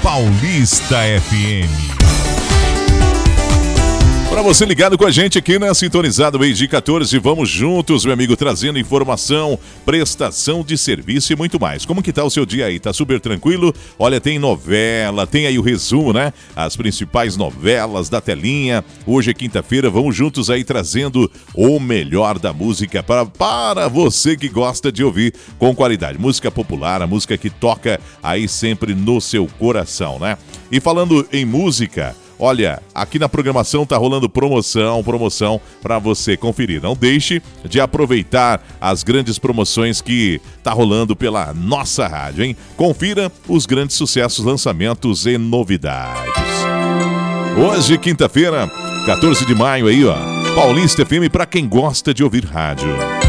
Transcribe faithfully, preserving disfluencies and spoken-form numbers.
Paulista F M. Para você ligado com a gente aqui na Sintonizado meio dia quatorze, vamos juntos, meu amigo, trazendo informação, prestação de serviço e muito mais. Como que tá o seu dia aí? Tá super tranquilo? Olha, tem novela, tem aí o resumo, né? As principais novelas da telinha. Hoje é quinta-feira, vamos juntos aí trazendo o melhor da música para, para você que gosta de ouvir com qualidade. Música popular, a música que toca aí sempre no seu coração, né? E falando em música, olha, aqui na programação tá rolando promoção, promoção para você conferir. Não deixe de aproveitar as grandes promoções que tá rolando pela nossa rádio, hein? Confira os grandes sucessos, lançamentos e novidades. Hoje, quinta-feira, quatorze de maio aí, ó. Paulista F M para quem gosta de ouvir rádio.